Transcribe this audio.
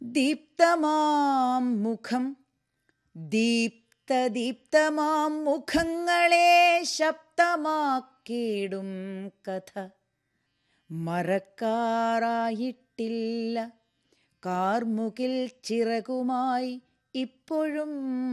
ദീപ്തമാം മുഖം ദീപ്തമാം മുഖങ്ങളെ ശബ്ദമാക്കിയിടും കഥ മറക്കാറായിട്ടില്ല. കാർമുകിൽ ചിറകുമായി ഇപ്പോഴും